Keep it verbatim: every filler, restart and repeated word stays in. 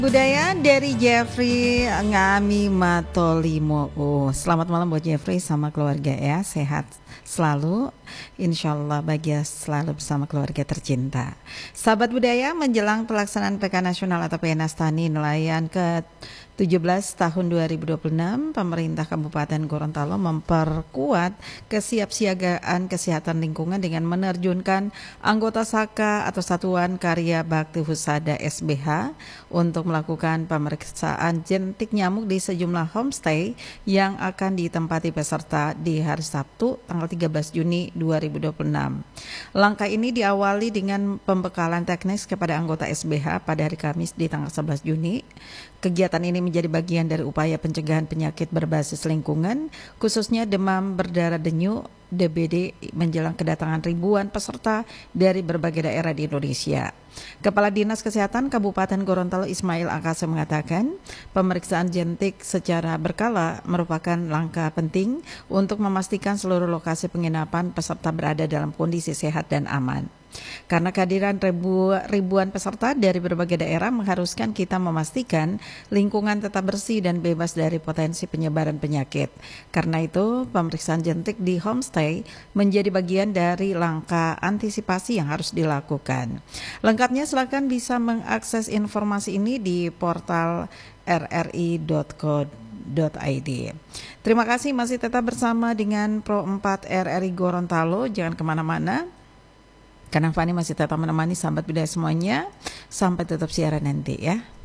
Budaya dari Jeffrey Ngami Matolimo. Oh, selamat malam buat Jeffrey sama keluarga ya, sehat selalu. Insya Allah bahagia selalu bersama keluarga tercinta. Sahabat budaya, menjelang pelaksanaan P K Nasional atau Penas Tani Nelayan ke tujuh belas tahun dua ribu dua puluh enam, pemerintah Kabupaten Gorontalo memperkuat kesiapsiagaan kesehatan lingkungan dengan menerjunkan anggota Saka atau Satuan Karya Bakti Husada S B H untuk melakukan pemeriksaan jentik nyamuk di sejumlah homestay yang akan ditempati peserta di hari Sabtu tanggal tiga belas Juni dua ribu dua puluh enam. Langkah ini diawali dengan pembekalan teknis kepada anggota S B H pada hari Kamis di tanggal sebelas Juni. Kegiatan ini menjadi bagian dari upaya pencegahan penyakit berbasis lingkungan, khususnya demam berdarah denyu D B D menjelang kedatangan ribuan peserta dari berbagai daerah di Indonesia. Kepala Dinas Kesehatan Kabupaten Gorontalo Ismail Akase mengatakan, pemeriksaan jentik secara berkala merupakan langkah penting untuk memastikan seluruh lokasi penginapan peserta berada dalam kondisi sehat dan aman. Karena kehadiran ribu, ribuan peserta dari berbagai daerah mengharuskan kita memastikan lingkungan tetap bersih dan bebas dari potensi penyebaran penyakit. Karena itu, pemeriksaan jentik di homestay menjadi bagian dari langkah antisipasi yang harus dilakukan. Lengkapnya silakan bisa mengakses informasi ini di portal r r i dot co dot i d. Terima kasih masih tetap bersama dengan Pro empat R R I Gorontalo. Jangan kemana-mana, karena Fani masih tetap menemani sahabat budaya semuanya sampai tutup siaran nanti ya.